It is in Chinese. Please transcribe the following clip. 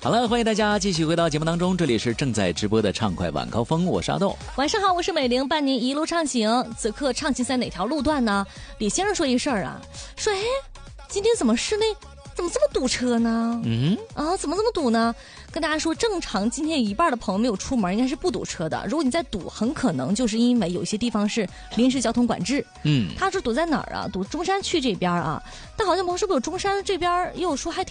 好了，欢迎大家继续回到节目当中，这里是正在直播的畅快晚高峰，我是阿豆。 晚上好，我是美玲，伴您一路畅行。此刻畅行在哪条路段呢？李先生说一事儿啊，说今天怎么室内怎么这么堵车呢？怎么这么堵呢？跟大家说，正常今天一半的朋友没有出门，应该是不堵车的。如果你在堵，很可能就是因为有些地方是临时交通管制。他是堵在哪儿啊？堵中山区这边啊。但好像朋友说有中山这边又说还